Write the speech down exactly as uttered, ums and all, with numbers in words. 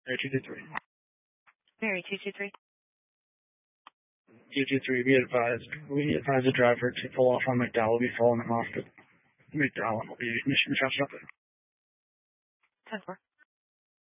Mary two two three. Mary two two three. two two three, be advised. We advise the driver to pull off on McDowell. We'll be following him off the McDowell. Will be mission traffic. ten four.